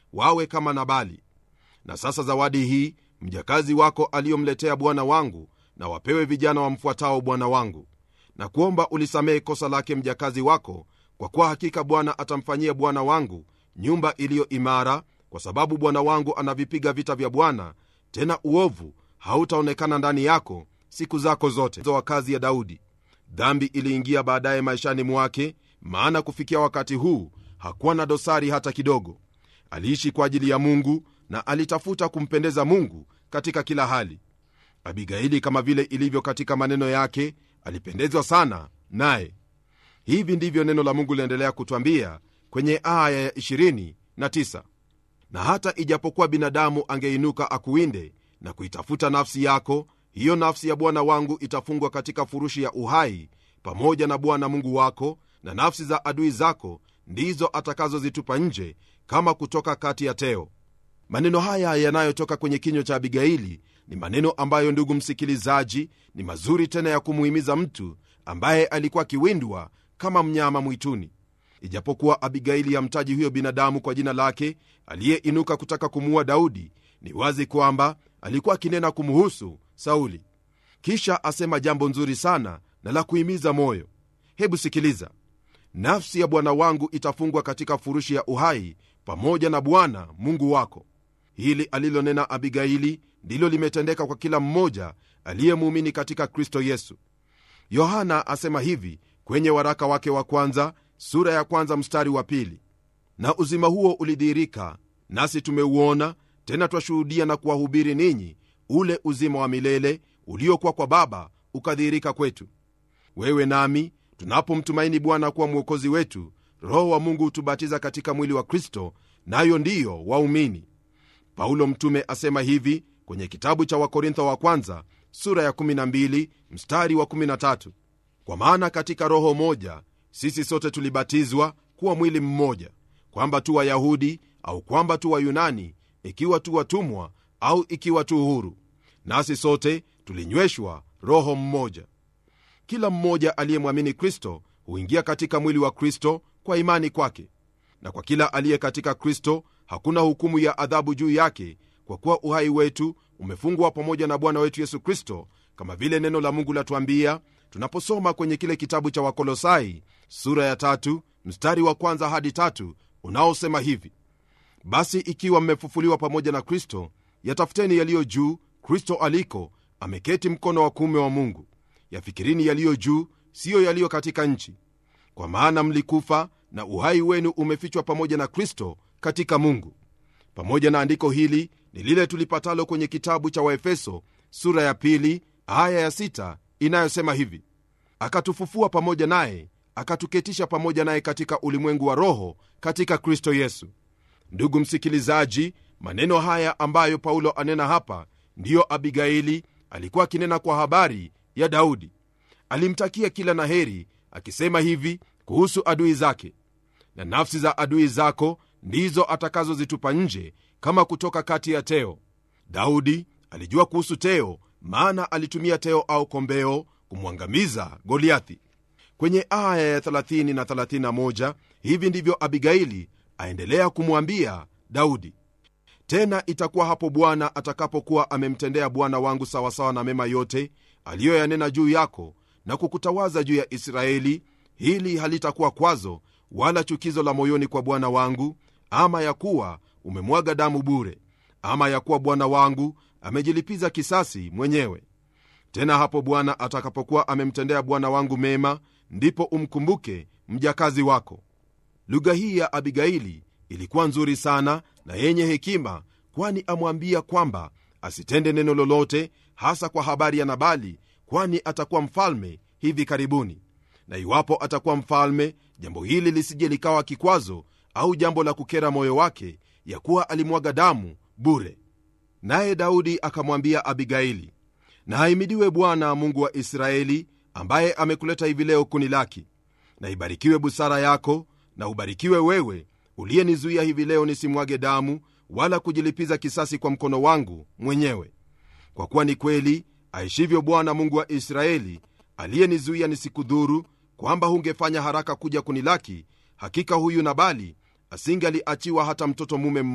wawe kama Nabali. Na sasa zawadi hii mjakazi wako aliyomletea bwana wangu, na wapewe vijana wamfuatao bwana wangu, na kuomba ulisamehe kosa lake mjakazi wako, kwa kuwa hakika Bwana atamfanyia bwana wangu nyumba iliyo imara, kwa sababu bwana wangu anavipiga vita vya Bwana, tena uovu hautaonekana ndani yako siku zako zote wa kazi ya Daudi. Dhambi iliingia baadaye maishani mwake, maana kufikia wakati huu hakuwa na dosari hata kidogo. Aliishi kwa ajili ya Mungu na alitafuta kumpendeza Mungu katika kila hali. Abigaili, kama vile ilivyo katika maneno yake, alipendezwa sana naye. Hivi ndivyo neno la Mungu liendelea kutwambia kwenye aya ya 29: na hata ijapokuwa binadamu angeinuka akuwinde na kuitafuta nafsi yako, hiyo nafsi ya bwana wangu itafungwa katika furushi ya uhai pamoja na Bwana Mungu wako, na nafsi za adui zako ndizo atakazozitupa nje kama kutoka kati ya teo. Maneno haya yanayotoka kwenye kinywa cha Abigaili ni maneno ambayo, ndugu msikilizaji, ni mazuri tena ya kumuhimiza mtu ambaye alikuwa akiwindwa kama mnyama mwituni. Ijapokuwa Abigaili yamtaji huyo binadamu kwa jina lake aliyeinuka kutaka kumuua Daudi, ni wazi kwamba alikuwa akinena kumuhusu Sauli. Kisha asema jambo nzuri sana na la kuhimiza moyo. Hebu sikiliza: nafsi ya bwana wangu itafungwa katika furushi ya uhai pamoja na Bwana Mungu wako. Hili alilonena Abigaili ndilo limetendeka kwa kila mmoja aliyemuumini katika Kristo Yesu. Yohana asema hivi kwenye waraka wake wa kwanza sura ya kwanza mstari wa 2: na uzima huo ulidhihirika, nasi tumeuona, tena twashuhudia na kuwahubiri ninyi ule uzima wa milele uliokuwa kwa Baba ukadhihirika kwetu. Wewe nami tunapomtumaini Bwana kuwa mwokozi wetu, Roho wa Mungu hutubatiza katika mwili wa Kristo, nayo ndiyo waumini. Paulo mtume asema hivi kwenye kitabu cha Wakorintho wa kwanza sura ya 12 mstari wa 13: kwa maana katika Roho moja sisi sote tulibatizwa kuwa mwili mmoja, kwamba tu Wayahudi au kwamba tu Wayunani, ikiwa tu watumwa au ikiwa tu huru, nasi sote tulinyweshwa Roho mmoja. Kila mmoja aliyemwamini Kristo huingia katika mwili wa Kristo kwa imani kwake. Na kwa kila aliye katika Kristo hakuna hukumu ya adhabu juu yake, kwa kuwa uhai wetu umefungwa pamoja na Bwana wetu Yesu Kristo, kama vile neno la Mungu latuambia tunaposoma kwenye kile kitabu cha Wakolosai sura ya 3 mstari wa 1 hadi 3, unaosema hivi: basi ikiwa mmefufuliwa pamoja na Kristo, yatafuteni yaliyo juu, Kristo aliko ameketi mkono wa kuume wa Mungu. Yafikirini yaliyo juu, siyo yaliyo katika nchi, kwa maana mlikufa na uhai wenu umefichwa pamoja na Kristo katika Mungu. Pamoja na andiko hili ni lile tulipatalo kwenye kitabu cha Waefeso sura ya 2 aya ya 6 inayosema hivi: akatufufua pamoja naye, akatuketisha pamoja naye katika ulimwengu wa roho katika Kristo Yesu. Ndugu msikilizaji, maneno haya ambayo Paulo anena hapa ndiyo Abigaili alikuwa akinena kwa habari ya Daudi. Alimtakia kila na heri, akisema hivi kuhusu adui zake: na nafsi za adui zako ndizo atakazozitupa nje kama kutoka kati ya teo. Daudi alijua kuhusu teo, maana alitumia teo au kombeo kumwangamiza Goliathi. Kwenye aya ya 30 na 31 hivi ndivyo Abigaili aendelea kumwambia Daudi: tena itakuwa hapo Bwana atakapokuwa amemtendea bwana wangu sawasawa na mema yote aliyoyanena juu yako na kukutawaza juu ya Israeli, hili halitakuwa kwazo wala chukizo la moyoni kwa bwana wangu, ama ya kuwa umemwaga damu bure, ama ya kuwa bwana wangu amejilipiza kisasi mwenyewe. Tena hapo Bwana atakapokuwa amemtendea bwana wangu mema, ndipo umkumbuke mjakazi wako. Lugha hii ya Abigaili ilikuwa nzuri sana na yenye hekima, kwani amwambia kwamba asitende neno lolote, hasa kwa habari ya Nabali, kwani atakuwa mfalme hivi karibuni. Na iwapo atakuwa mfalme, jambo hili lisije likawa kikwazo au jambo la kukera moyo wake, ya kuwa alimwaga damu bure. Naye Daudi akamwambia Abigaili: na ahimidiwe Bwana Mungu wa Israeli, ambaye amekuleta hivi leo kunilaki. Na ibarikiwe busara yako, na ubarikiwe wewe uliyenizuia hivi leo nisimwage damu wala kujilipiza kisasi kwa mkono wangu mwenyewe. Kwa kuwa ni kweli aishivyo Bwana Mungu wa Israeli, aliyenizuia nisikudhuru, kwamba hungefanya haraka kuja kunilaki, hakika huyu Nabali asingaliachiwa hata mtoto mume